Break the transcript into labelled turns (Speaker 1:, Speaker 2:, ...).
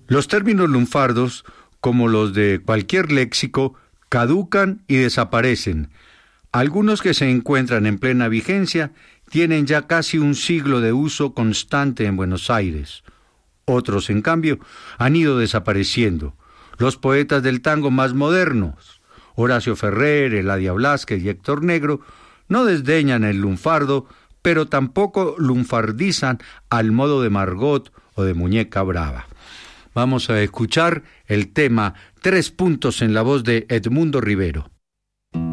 Speaker 1: Los términos lunfardos, como los de cualquier léxico, caducan y desaparecen. Algunos que se encuentran en plena vigencia tienen ya casi un siglo de uso constante en Buenos Aires. Otros, en cambio, han ido desapareciendo. Los poetas del tango más modernos, Horacio Ferrer, Eladia Blasquez y Héctor Negro, no desdeñan el lunfardo, pero tampoco lunfardizan al modo de Margot o de Muñeca Brava. Vamos a escuchar el tema 3 puntos en la voz de Edmundo Rivero.